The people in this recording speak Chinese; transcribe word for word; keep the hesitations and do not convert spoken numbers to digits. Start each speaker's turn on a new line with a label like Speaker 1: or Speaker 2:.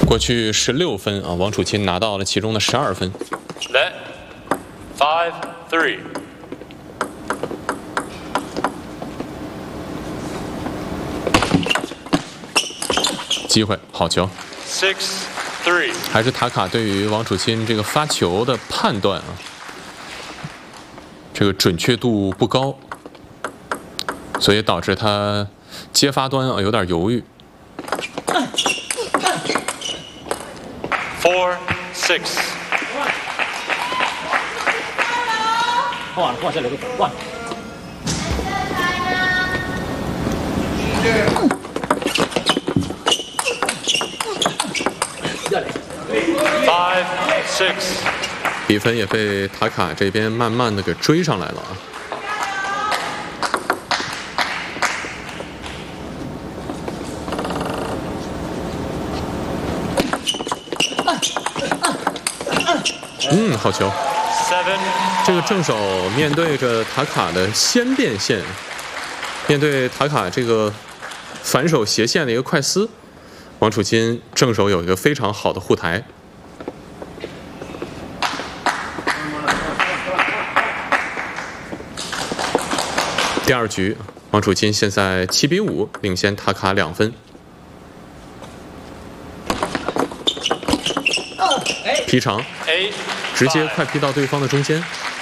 Speaker 1: 过去十六分啊，王楚钦拿到了其中的十二分。
Speaker 2: Net five three。
Speaker 1: 机会，好球。
Speaker 2: Six three。
Speaker 1: 还是塔卡对于王楚钦这个发球的判断啊，这个准确度不高，所以导致他接发端啊有点犹豫。
Speaker 2: Four six。
Speaker 3: 换换下来个换。
Speaker 2: Five six。
Speaker 1: 比分也被塔卡这边慢慢的给追上来了啊。嗯，好球。这个正手面对着塔卡的先变线，面对塔卡这个反手斜线的一个快撕，王楚钦正手有一个非常好的护台。第二局，王楚钦现在七比五领先塔卡两分。劈长，直接快劈到对方的中间。